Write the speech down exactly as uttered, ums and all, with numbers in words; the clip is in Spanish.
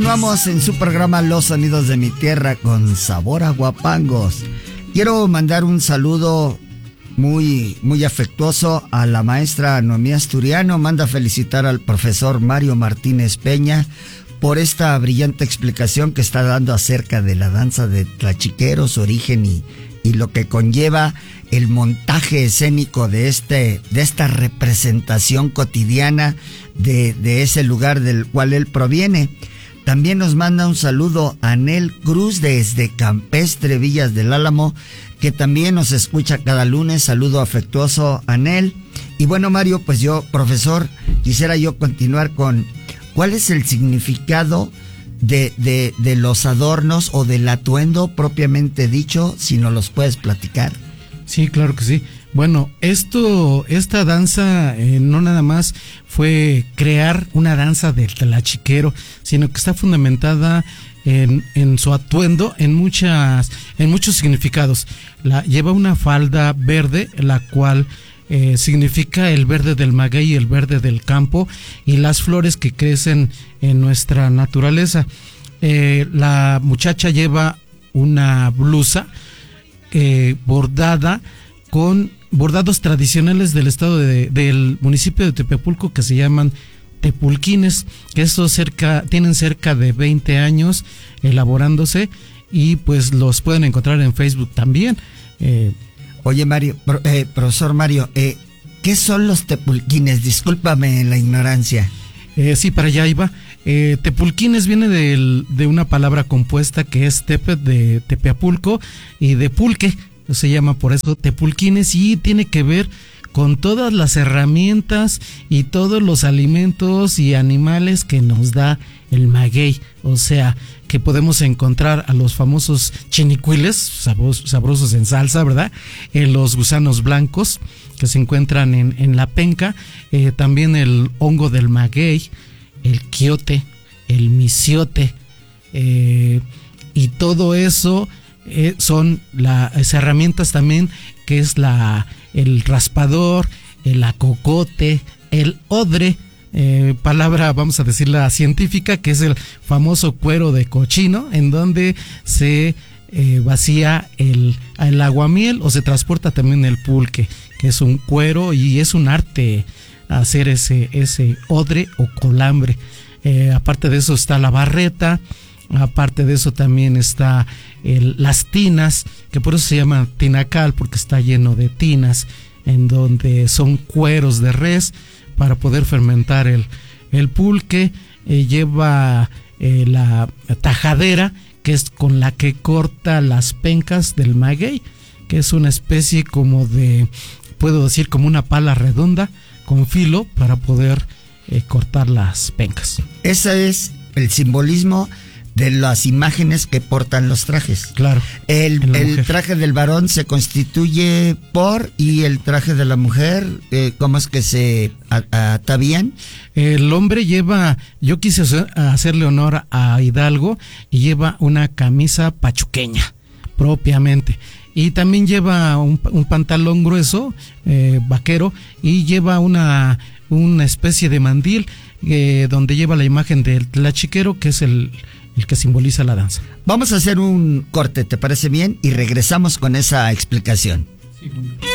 Continuamos en su programa Los Sonidos de mi Tierra con sabor a guapangos. Quiero mandar un saludo muy, muy afectuoso a la maestra Noemí Asturiano. Manda felicitar al profesor Mario Martínez Peña por esta brillante explicación que está dando acerca de la danza de tlachiquero, su origen y, y lo que conlleva el montaje escénico de, este, de esta representación cotidiana de, de ese lugar del cual él proviene. También nos manda un saludo a Anel Cruz desde Campestre, Villas del Álamo, que también nos escucha cada lunes. Saludo afectuoso a Anel. Y bueno, Mario, pues yo, profesor, quisiera yo continuar con cuál es el significado de, de, de los adornos o del atuendo propiamente dicho, si nos los puedes platicar. Sí, claro que sí. Bueno, esto, esta danza eh, no nada más fue crear una danza del tlachiquero, sino que está fundamentada en, en su atuendo, en muchas, en muchos significados. La, lleva una falda verde, la cual eh, significa el verde del maguey, el verde del campo y las flores que crecen en nuestra naturaleza. Eh, la muchacha lleva una blusa eh, bordada con bordados tradicionales del estado de, del municipio de Tepeapulco que se llaman tepulquines, que estos cerca, tienen cerca de veinte años elaborándose y pues los pueden encontrar en Facebook también. Eh, Oye Mario, pro, eh, profesor Mario, eh, ¿qué son los tepulquines? Discúlpame la ignorancia. Eh, sí, para allá iba. Eh, tepulquines viene de, de una palabra compuesta que es tepe de Tepeapulco y de pulque. Se llama por eso tepulquines y tiene que ver con todas las herramientas y todos los alimentos y animales que nos da el maguey, o sea, que podemos encontrar a los famosos chinicuiles, sabrosos, sabrosos en salsa, ¿verdad? Eh, los gusanos blancos que se encuentran en, en la penca, eh, también el hongo del maguey, el quiote, el misiote, eh, y todo eso Eh, son las herramientas también, que es la el raspador, el acocote, el odre, eh, palabra vamos a decirla científica, que es el famoso cuero de cochino, en donde se eh, vacía el, el aguamiel o se transporta también el pulque, que es un cuero y es un arte hacer ese, ese odre o colambre. Eh, aparte de eso está la barreta. Aparte de eso también está el, las tinas, que por eso se llama tinacal, porque está lleno de tinas, en donde son cueros de res para poder fermentar el, el pulque. Eh, lleva eh, la tajadera, que es con la que corta las pencas del maguey, que es una especie como de, puedo decir, como una pala redonda con filo para poder eh, cortar las pencas. Ese es el simbolismo de las imágenes que portan los trajes. Claro. El, el traje del varón se constituye por, y el traje de la mujer, eh, ¿cómo es que se atavían? El hombre lleva, yo quise hacerle honor a Hidalgo, y lleva una camisa pachuqueña, propiamente. Y también lleva un, un pantalón grueso, eh, vaquero, y lleva una, una especie de mandil, eh, donde lleva la imagen del tlachiquero, que es el el que simboliza la danza. Vamos a hacer un corte, ¿te parece bien? Y regresamos con esa explicación. Sí, bueno.